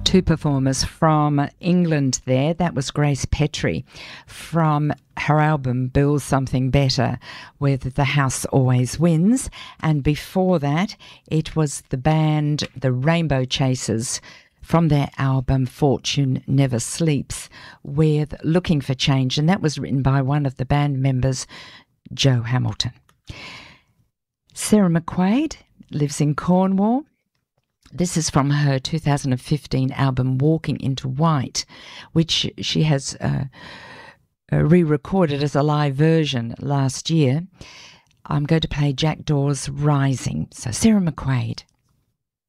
two performers from England there. That was Grace Petrie from her album Build Something Better with The House Always Wins. And before that, it was the band The Rainbow Chasers from their album Fortune Never Sleeps with Looking for Change. And that was written by one of the band members, Joe Hamilton. Sarah McQuaid lives in Cornwall. This is from her 2015 album Walking into White, which she has re-recorded as a live version last year. I'm going to play Jack Dawes' Rising. So Sarah McQuaid.